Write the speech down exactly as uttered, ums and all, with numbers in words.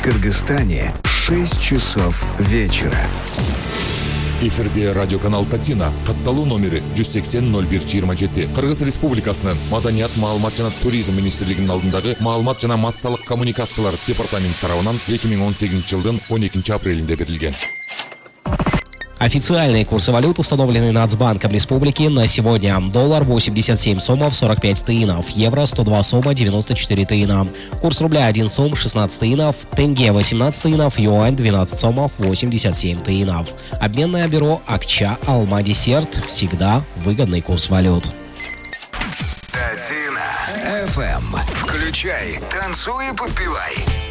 Кыргызстане шесть часов вечера. Эфирде радиоканал Татина, катталуу номери жүз сексен ноль бир жыйырма жети. Кыргыз Республикасынын Маданият, маалымат жана туризм министрлигинин алдындагы маалымат жана массалык коммуникациялар департаменти тарабынан эки миң он сегизинчи жылдын он экинчи апрелинде берилген. Официальные курсы валют установлены Нацбанком Республики на сегодня. Доллар восемьдесят семь сомов сорок пять тыинов, евро сто два сома девяносто четыре тыина. Курс рубля один сом шестнадцать тыинов, тенге восемнадцать тыинов, юань двенадцать сомов восемьдесят семь тыинов. Обменное бюро Акча Алма Десерт. Всегда выгодный курс валют. Татина эф эм. Включай, танцуй и подпевай.